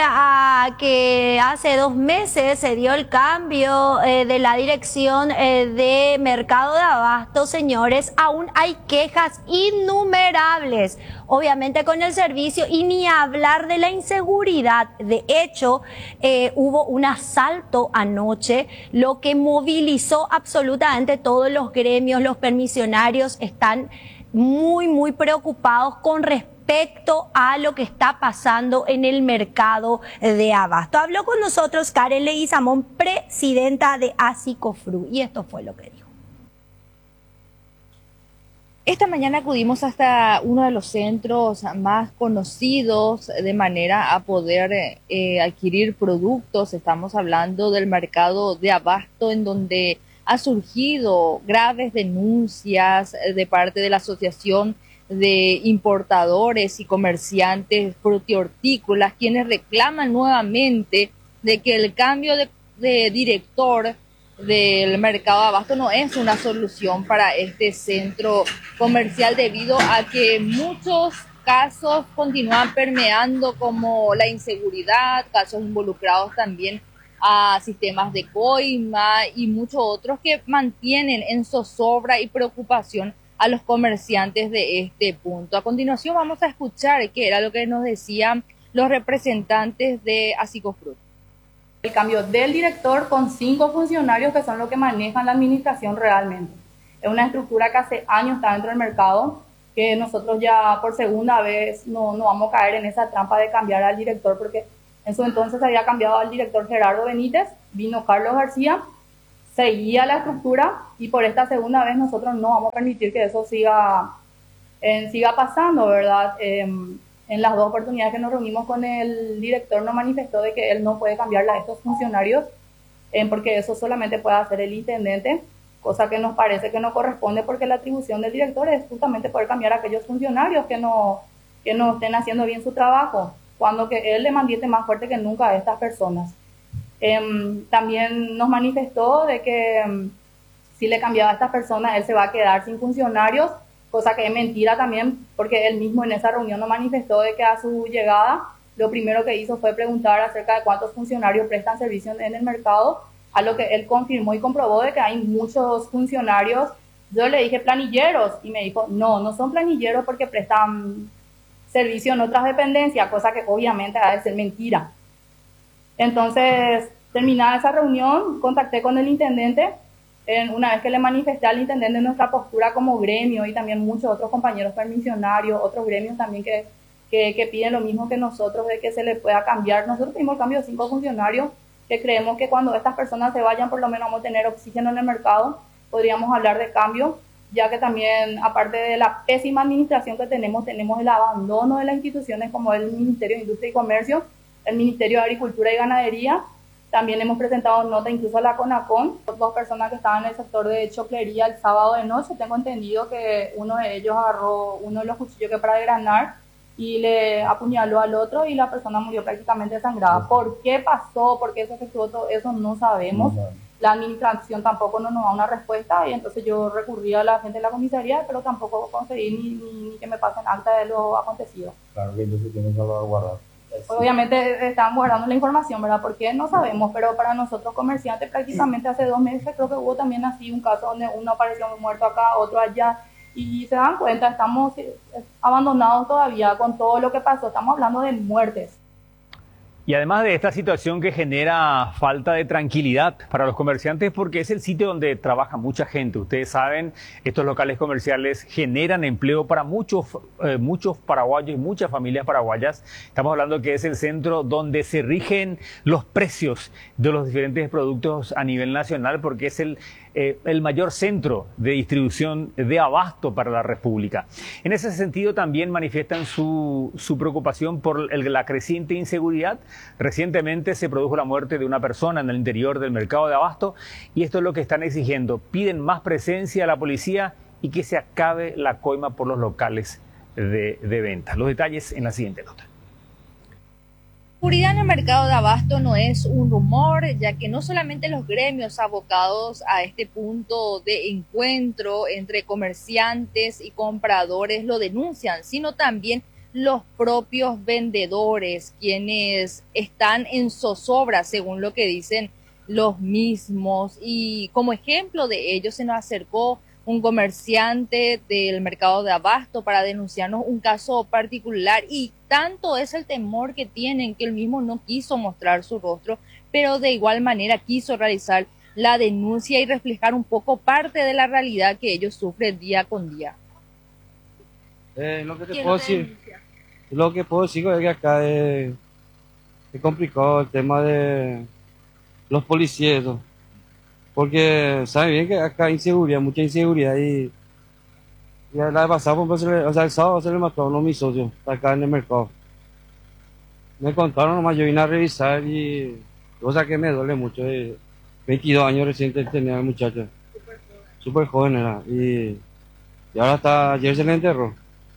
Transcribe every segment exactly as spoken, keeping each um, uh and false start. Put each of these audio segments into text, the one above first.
a que hace dos meses se dio el cambio eh, de la dirección eh, de Mercado de Abasto, señores, aún hay quejas innumerables, obviamente con el servicio, y ni hablar de la inseguridad. De hecho, eh, hubo un asalto anoche, lo que movilizó absolutamente todos los gremios. Los permisionarios están muy, muy preocupados con respecto respecto a lo que está pasando en el mercado de abasto. Habló con nosotros Karen Leguizamón, presidenta de Asicofru, y esto fue lo que dijo. Esta mañana acudimos hasta uno de los centros más conocidos de manera a poder eh, adquirir productos. Estamos hablando del mercado de abasto, en donde ha surgido graves denuncias de parte de la Asociación de Importadores y Comerciantes Frutihortícolas, quienes reclaman nuevamente de que el cambio de, de director del mercado de abasto no es una solución para este centro comercial, debido a que muchos casos continúan permeando, como la inseguridad, casos involucrados también a sistemas de coima y muchos otros que mantienen en zozobra y preocupación a los comerciantes de este punto. A continuación vamos a escuchar qué era lo que nos decían los representantes de Asicofru. El cambio del director con cinco funcionarios que son los que manejan la administración realmente. Es una estructura que hace años está dentro del mercado, que nosotros ya por segunda vez no, no vamos a caer en esa trampa de cambiar al director, porque en su entonces había cambiado al director Gerardo Benítez, vino Carlos García, seguía la estructura, y por esta segunda vez nosotros no vamos a permitir que eso siga, eh, siga pasando, ¿verdad? Eh, en las dos oportunidades que nos reunimos con el director nos manifestó de que él no puede cambiarle a estos funcionarios, eh, porque eso solamente puede hacer el intendente, cosa que nos parece que no corresponde, porque la atribución del director es justamente poder cambiar a aquellos funcionarios que no, que no estén haciendo bien su trabajo, cuando que él le mantiene más fuerte que nunca a estas personas. Eh, también nos manifestó de que um, si le cambiaba a estas personas, él se va a quedar sin funcionarios, cosa que es mentira también, porque él mismo en esa reunión nos manifestó de que a su llegada lo primero que hizo fue preguntar acerca de cuántos funcionarios prestan servicio en el mercado, a lo que él confirmó y comprobó de que hay muchos funcionarios. Yo le dije planilleros y me dijo, no, no son planilleros porque prestan servicio en otras dependencias, cosa que obviamente ha de ser mentira. Entonces, terminada esa reunión, contacté con el intendente. En, una vez que le manifesté al intendente nuestra postura como gremio, y también muchos otros compañeros permisionarios, otros gremios también que, que, que piden lo mismo que nosotros, de que se le pueda cambiar. Nosotros pedimos el cambio de cinco funcionarios, que creemos que cuando estas personas se vayan, por lo menos vamos a tener oxígeno en el mercado, podríamos hablar de cambio, ya que también, aparte de la pésima administración que tenemos, tenemos el abandono de las instituciones como el Ministerio de Industria y Comercio, el Ministerio de Agricultura y Ganadería. También hemos presentado nota incluso a la CONACON, dos personas que estaban en el sector de choclería el sábado de noche. Tengo entendido que uno de ellos agarró uno de los cuchillos que para desgranar y le apuñaló al otro, y la persona murió prácticamente desangrada. ¿Por qué pasó? ¿Por qué se efectuó todo eso? No sabemos. No, no. La administración tampoco no nos da una respuesta, y entonces yo recurrí a la gente de la comisaría, pero tampoco conseguí ni, ni, ni que me pasen acta de lo acontecido. Claro que ellos se tienen que salvaguardar. Obviamente están guardando la información, ¿verdad? Porque no sabemos, pero para nosotros comerciantes prácticamente hace dos meses creo que hubo también así un caso donde uno apareció muerto acá, otro allá, y se dan cuenta, estamos abandonados todavía con todo lo que pasó, estamos hablando de muertes. Y además de esta situación que genera falta de tranquilidad para los comerciantes, porque es el sitio donde trabaja mucha gente. Ustedes saben, estos locales comerciales generan empleo para muchos, eh, muchos paraguayos y muchas familias paraguayas. Estamos hablando que es el centro donde se rigen los precios de los diferentes productos a nivel nacional, porque es el, eh, el mayor centro de distribución de abasto para la República. En ese sentido también manifiestan su, su preocupación por el, la creciente inseguridad. Recientemente se produjo la muerte de una persona en el interior del mercado de abasto, y esto es lo que están exigiendo. Piden más presencia de la policía y que se acabe la coima por los locales de, de venta. Los detalles en la siguiente nota. La seguridad en el mercado de abasto no es un rumor, ya que no solamente los gremios abocados a este punto de encuentro entre comerciantes y compradores lo denuncian, sino también los propios vendedores, quienes están en zozobra, según lo que dicen los mismos. Y como ejemplo de ello se nos acercó un comerciante del mercado de abasto para denunciarnos un caso particular, y tanto es el temor que tienen que él mismo no quiso mostrar su rostro, pero de igual manera quiso realizar la denuncia y reflejar un poco parte de la realidad que ellos sufren día con día. Eh, lo que te puedo decir, lo que puedo decir es que acá es, es complicado el tema de los policías, ¿no? Porque saben bien que acá hay inseguridad, mucha inseguridad, y, y la de pasada, pues, se le, o sea, el sábado se le mató a uno de mis socios acá en el mercado. Me contaron nomás, yo vine a revisar y cosa que me duele mucho. Eh, veintidós años recién tenía el muchacho, súper joven era, y, y ahora está, ayer se le enterró.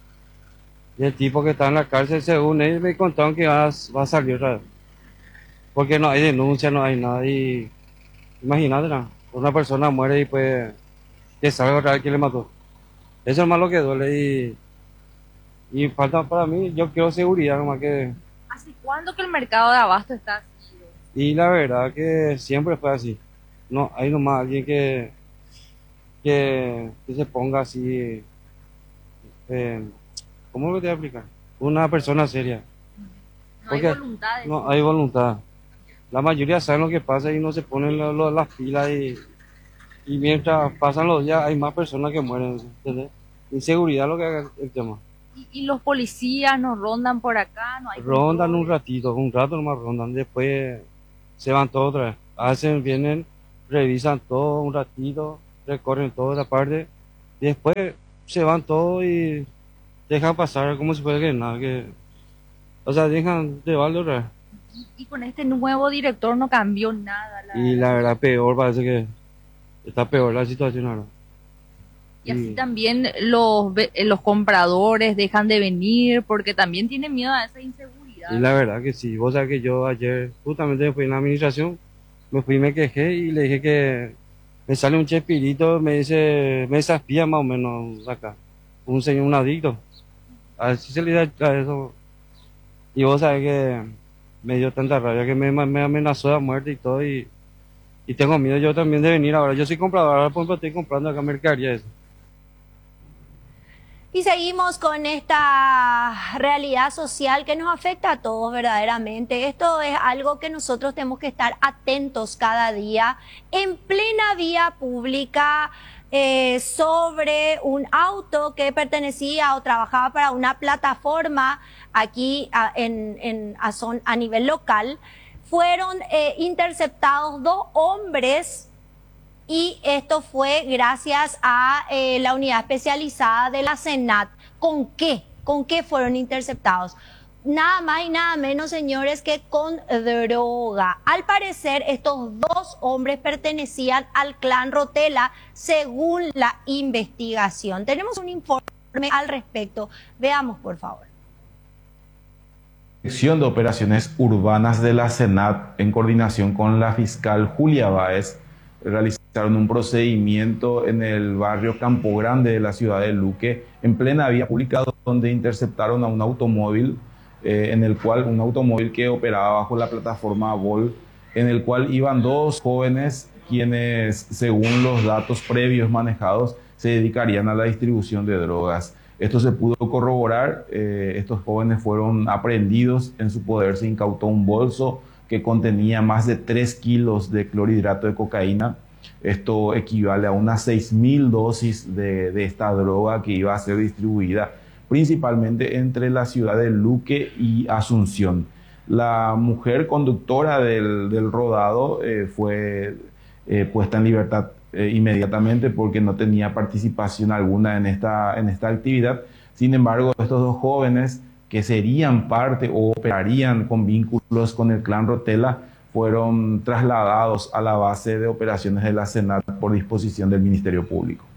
Y el tipo que está en la cárcel, según ellos, me contaron que va, va a salir otra vez. Porque no hay denuncia, no hay nada. Y imagínate, ¿no? Una persona muere y pues que salga otra vez quién le mató. Eso es más lo que duele. Y, y falta para mí, yo quiero seguridad nomás que... ¿Hace cuándo que el mercado de abasto está así? Y la verdad que siempre fue así. No hay nomás alguien que, que, que se ponga así... Eh, ¿Cómo lo voy a explicar? Una persona seria. No Porque hay voluntad. no hay voluntad. La mayoría saben lo que pasa y no se ponen lo, lo, las pilas, y, y mientras pasan los días hay más personas que mueren, ¿entendés? Inseguridad es lo que haga el tema. Y, y los policías nos rondan por acá, no hay Rondan control. un ratito, un rato nomás rondan, después se van todos otra vez. Hacen, vienen, revisan todo un ratito, recorren toda la parte, y después se van todos y dejan pasar como si fuera que nada, que, o sea, dejan de balde otra vez. Y, y con este nuevo director no cambió nada. La Y la verdad, peor, parece que está peor la situación ahora. Y así Y- también los, ve- eh, los compradores dejan de venir porque también tienen miedo a esa inseguridad. Y la verdad que sí, vos sabés que yo ayer justamente me fui en la administración, me fui y me quejé y le dije que me sale un chespirito, me dice, me desafía más o menos acá, un señor, un adicto. Así se le da a eso. Y vos sabés que me dio tanta rabia que me, me amenazó de muerte y todo, y, y tengo miedo yo también de venir ahora. Yo soy comprador, ahora por ejemplo estoy comprando acá mercadería eso. Y seguimos con esta realidad social que nos afecta a todos verdaderamente. Esto es algo que nosotros tenemos que estar atentos cada día. En plena vía pública, eh, sobre un auto que pertenecía o trabajaba para una plataforma aquí a, en, en, a, son, a nivel local, fueron eh, interceptados dos hombres. Y esto fue gracias a eh, la unidad especializada de la SENAT. ¿Con qué? ¿Con qué fueron interceptados? Nada más y nada menos, señores, que con droga. Al parecer, estos dos hombres pertenecían al clan Rotela, según la investigación. Tenemos un informe al respecto. Veamos, por favor. Dirección de Operaciones Urbanas de la SENAT, en coordinación con la fiscal Julia Báez, realizaron un procedimiento en el barrio Campo Grande de la ciudad de Luque, en plena vía pública, donde interceptaron a un automóvil, eh, en el cual, un automóvil que operaba bajo la plataforma Vol, en el cual iban dos jóvenes quienes, según los datos previos manejados, se dedicarían a la distribución de drogas. Esto se pudo corroborar, eh, estos jóvenes fueron aprehendidos, en su poder se incautó un bolso que contenía más de tres kilos de clorhidrato de cocaína. Esto equivale a unas seis mil dosis de, de esta droga que iba a ser distribuida principalmente entre la ciudad de Luque y Asunción. La mujer conductora del, del rodado eh, fue eh, puesta en libertad eh, inmediatamente porque no tenía participación alguna en esta, en esta actividad. Sin embargo, estos dos jóvenes que serían parte o operarían con vínculos con el clan Rotela fueron trasladados a la base de operaciones de la SENAT por disposición del Ministerio Público.